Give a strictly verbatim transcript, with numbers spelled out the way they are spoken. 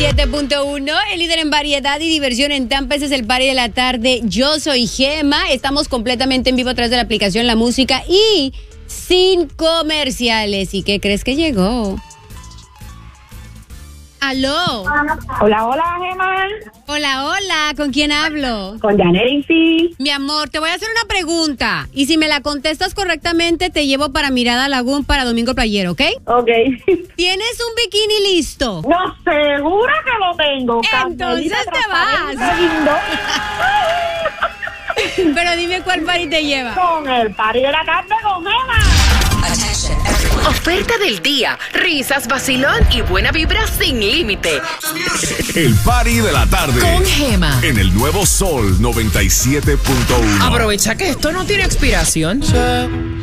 siete punto uno, el líder en variedad y diversión en Tampa. Ese es el party de la tarde. Yo soy Gema. Estamos completamente en vivo a través de la aplicación La Música y sin comerciales. ¿Y qué crees que llegó? ¡Aló! Hola, hola, Gema. Hola, hola. ¿Con quién hablo? Con Janet, sí. Mi amor, te voy a hacer una pregunta. Y si me la contestas correctamente, te llevo para Mirada Lagoon para Domingo Playero, ¿ok? Ok. ¿Tienes un bikini listo? No, segura que lo tengo. Entonces Carmelita te vas. lindo. Pero dime cuál party te lleva. Con el party de la tarde con Gema. Oferta del día, risas, vacilón y buena vibra sin límite. El party de la tarde Con Gema. en el nuevo Sol noventa y siete punto uno. Aprovecha que esto no tiene expiración.